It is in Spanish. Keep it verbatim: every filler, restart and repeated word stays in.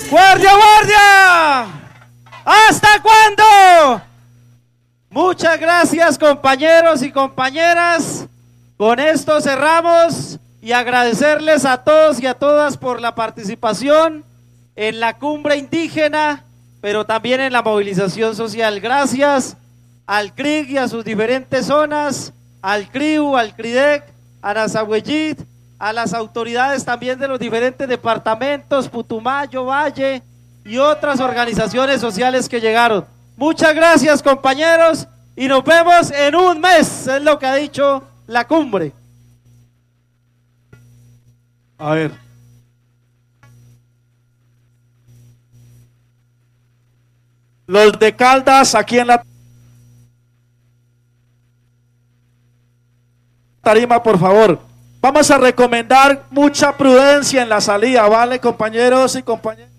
¡Guardia, guardia! ¿Hasta cuándo? Muchas gracias, compañeros y compañeras. Con esto cerramos y agradecerles a todos y a todas por la participación en la cumbre indígena, pero también en la movilización social. Gracias al C R I C y a sus diferentes zonas, al C R I U, al C R I D E C, a Nazahuellit, a las autoridades también de los diferentes departamentos, Putumayo, Valle y otras organizaciones sociales que llegaron. Muchas gracias, compañeros, y nos vemos en un mes, es lo que ha dicho la cumbre. A ver. Los de Caldas aquí en la tarima, por favor. Vamos a recomendar mucha prudencia en la salida, ¿vale, compañeros y compañeras?